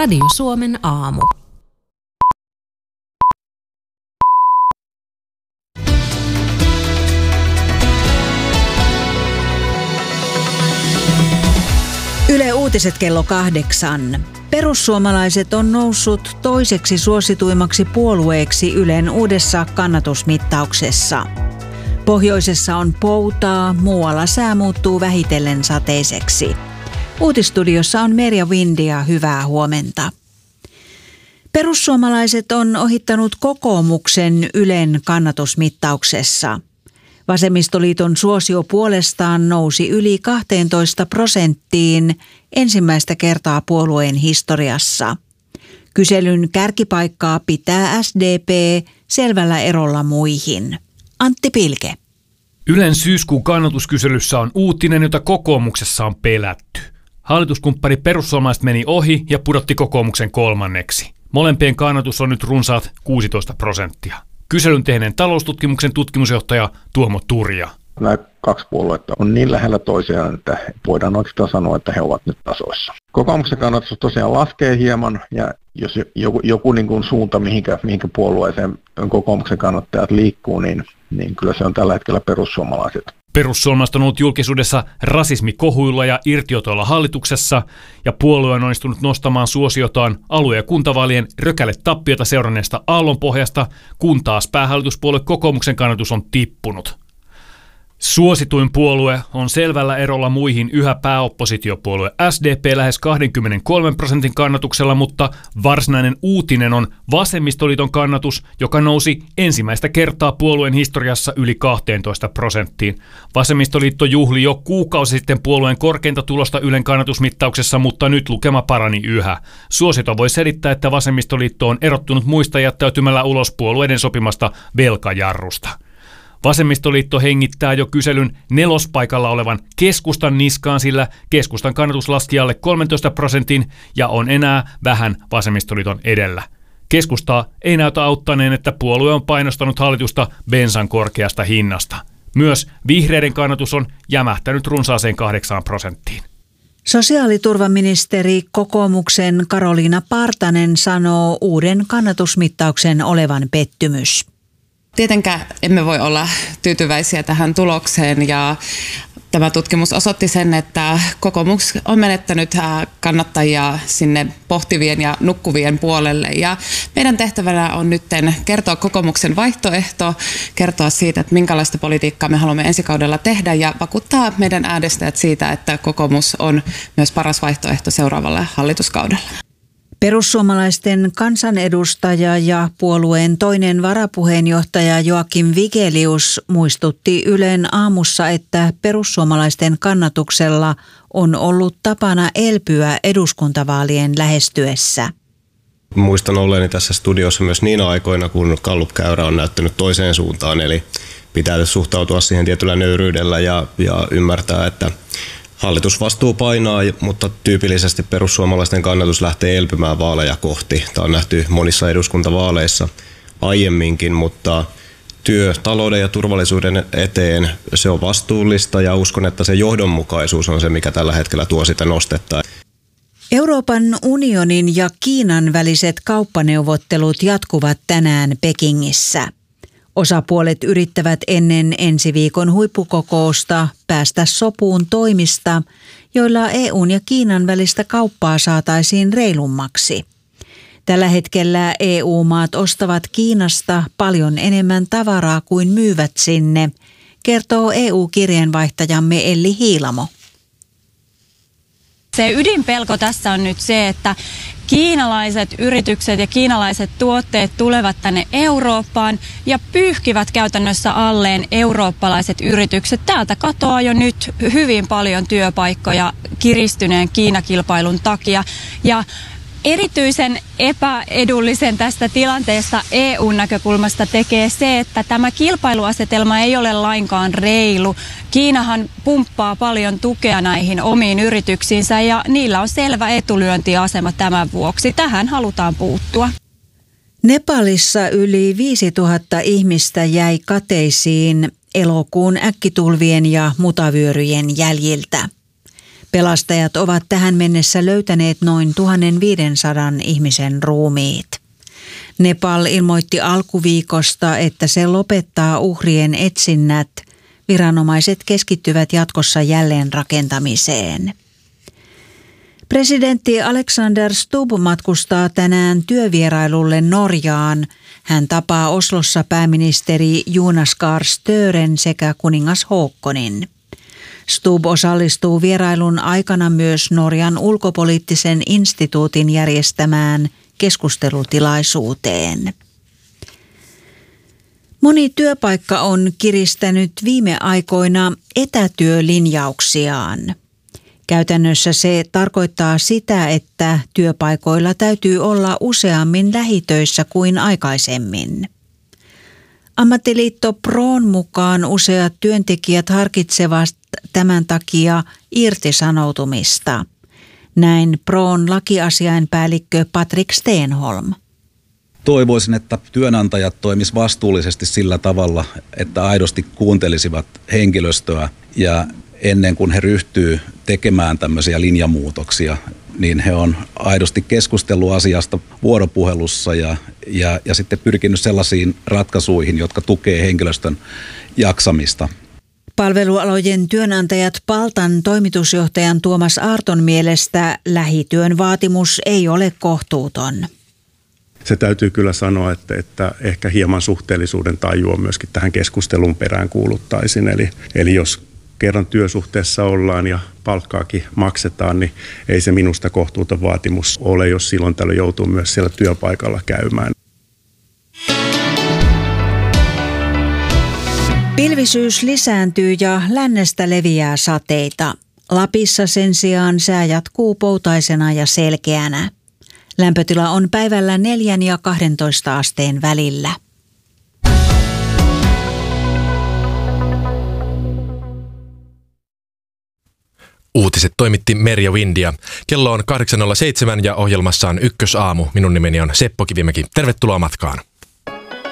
Radio Suomen aamu. Yle Uutiset kello 8. Perussuomalaiset on noussut toiseksi suosituimmaksi puolueeksi Ylen uudessa kannatusmittauksessa. Pohjoisessa on poutaa, muualla sää muuttuu vähitellen sateiseksi. Uutistudiossa on Merja Vindia, hyvää huomenta. Perussuomalaiset on ohittanut kokoomuksen Ylen kannatusmittauksessa. Vasemmistoliiton suosio puolestaan nousi yli 12% ensimmäistä kertaa puolueen historiassa. Kyselyn kärkipaikkaa pitää SDP selvällä erolla muihin. Antti Pilke. Ylen syyskuun kannatuskyselyssä on uutinen, jota kokoomuksessa on pelätty. Hallituskumppani perussuomalaiset meni ohi ja pudotti kokoomuksen kolmanneksi. Molempien kannatus on nyt runsaat 16%. Kyselyn tehneen taloustutkimuksen tutkimusjohtaja Tuomo Turja. Nämä kaksi puoluetta on niin lähellä toisiaan, että voidaan oikeastaan sanoa, että he ovat nyt tasoissa. Kokoomuksen kannatus tosiaan laskee hieman, ja jos joku niin kuin suunta, mihinkä puolueeseen kokoomuksen kannattajat liikkuu, niin kyllä se on tällä hetkellä perussuomalaiset. Perussuomalaiset on ollut julkisuudessa rasismikohuilla ja irtiotoilla hallituksessa, ja puolue on onnistunut nostamaan suosiotaan alue- ja kuntavaalien rökäletappiota seuranneesta aallonpohjasta, kun taas päähallituspuolue kokoomuksen kannatus on tippunut. Suosituin puolue on selvällä erolla muihin yhä pääoppositiopuolue SDP lähes 23% kannatuksella, mutta varsinainen uutinen on Vasemmistoliiton kannatus, joka nousi ensimmäistä kertaa puolueen historiassa yli 12%. Vasemmistoliitto juhli jo kuukausi sitten puolueen korkeinta tulosta Ylen kannatusmittauksessa, mutta nyt lukema parani yhä. Suosito voi selittää, että Vasemmistoliitto on erottunut muista jättäytymällä ulos puolueiden sopimasta velkajarrusta. Vasemmistoliitto hengittää jo kyselyn nelospaikalla olevan keskustan niskaan, sillä keskustan kannatus laski alle 13% ja on enää vähän Vasemmistoliiton edellä. Keskustaa ei näytä auttaneen, että puolue on painostanut hallitusta bensan korkeasta hinnasta. Myös vihreiden kannatus on jämähtänyt runsaaseen 8%. Sosiaaliturvaministeri kokoomuksen Karoliina Partanen sanoo uuden kannatusmittauksen olevan pettymys. Tietenkään emme voi olla tyytyväisiä tähän tulokseen, ja tämä tutkimus osoitti sen, että kokoomus on menettänyt kannattajia sinne pohtivien ja nukkuvien puolelle. Ja meidän tehtävänä on nyt kertoa kokoomuksen vaihtoehto, kertoa siitä, että minkälaista politiikkaa me haluamme ensi kaudella tehdä, ja vakuuttaa meidän äänestäjät siitä, että kokoomus on myös paras vaihtoehto seuraavalle hallituskaudelle. Perussuomalaisten kansanedustaja ja puolueen toinen varapuheenjohtaja Joakim Vigelius muistutti Ylen aamussa, että perussuomalaisten kannatuksella on ollut tapana elpyä eduskuntavaalien lähestyessä. Muistan olleeni tässä studiossa myös niinä aikoina, kun Gallup-käyrä on näyttänyt toiseen suuntaan, eli pitää suhtautua siihen tietyllä nöyryydellä ja ymmärtää, että hallitusvastuu painaa, mutta tyypillisesti perussuomalaisten kannatus lähtee elpymään vaaleja kohti. Tämä on nähty monissa eduskuntavaaleissa aiemminkin, mutta työ talouden ja turvallisuuden eteen, se on vastuullista, ja uskon, että se johdonmukaisuus on se, mikä tällä hetkellä tuo sitä nostetta. Euroopan unionin ja Kiinan väliset kauppaneuvottelut jatkuvat tänään Pekingissä. Osapuolet yrittävät ennen ensi viikon huippukokousta päästä sopuun toimista, joilla EUn ja Kiinan välistä kauppaa saataisiin reilummaksi. Tällä hetkellä EU-maat ostavat Kiinasta paljon enemmän tavaraa kuin myyvät sinne, kertoo EU-kirjeenvaihtajamme Elli Hiilamo. Se ydinpelko tässä on nyt se, että kiinalaiset yritykset ja kiinalaiset tuotteet tulevat tänne Eurooppaan ja pyyhkivät käytännössä alleen eurooppalaiset yritykset. Täältä katoaa jo nyt hyvin paljon työpaikkoja kiristyneen Kiinakilpailun takia. Ja erityisen epäedullisen tästä tilanteesta EU-näkökulmasta tekee se, että tämä kilpailuasetelma ei ole lainkaan reilu. Kiinahan pumppaa paljon tukea näihin omiin yrityksiinsä ja niillä on selvä etulyöntiasema tämän vuoksi. Tähän halutaan puuttua. Nepalissa yli 5000 ihmistä jäi kateisiin elokuun äkkitulvien ja mutavyöryjen jäljiltä. Pelastajat ovat tähän mennessä löytäneet noin 1500 ihmisen ruumiit. Nepal ilmoitti alkuviikosta, että se lopettaa uhrien etsinnät. Viranomaiset keskittyvät jatkossa jälleenrakentamiseen. Presidentti Alexander Stubb matkustaa tänään työvierailulle Norjaan. Hän tapaa Oslossa pääministeri Jonas Gahr Støren sekä kuningas Håkonin. Stubb osallistuu vierailun aikana myös Norjan ulkopoliittisen instituutin järjestämään keskustelutilaisuuteen. Moni työpaikka on kiristänyt viime aikoina etätyölinjauksiaan. Käytännössä se tarkoittaa sitä, että työpaikoilla täytyy olla useammin lähitöissä kuin aikaisemmin. Ammattiliitto Proon mukaan useat työntekijät harkitsevat tämän takia irtisanoutumista. Näin Proon lakiasiainpäällikkö Patrick Stenholm. Toivoisin, että työnantajat toimisivat vastuullisesti sillä tavalla, että aidosti kuuntelisivat henkilöstöä ja ennen kuin he ryhtyy tekemään tämmöisiä linjamuutoksia, niin he on aidosti keskustellut asiasta vuoropuhelussa ja sitten pyrkinyt sellaisiin ratkaisuihin, jotka tukee henkilöstön jaksamista. Palvelualojen työnantajat Paltan toimitusjohtajan Tuomas Aarton mielestä lähityön vaatimus ei ole kohtuuton. Se täytyy kyllä sanoa, että ehkä hieman suhteellisuuden tajua myöskin tähän keskustelun perään kuuluttaisin. Eli jos kerran työsuhteessa ollaan ja palkkaakin maksetaan, niin ei se minusta kohtuuton vaatimus ole, jos silloin tällöin joutuu myös siellä työpaikalla käymään. Pilvisyys lisääntyy ja lännestä leviää sateita. Lapissa sen sijaan sää jatkuu poutaisena ja selkeänä. Lämpötila on päivällä 4 ja 12 asteen välillä. Uutiset toimitti Merja Windia. Kello on 8.07 ja ohjelmassa on Ykkösaamu. Minun nimeni on Seppo Kivimäki. Tervetuloa matkaan.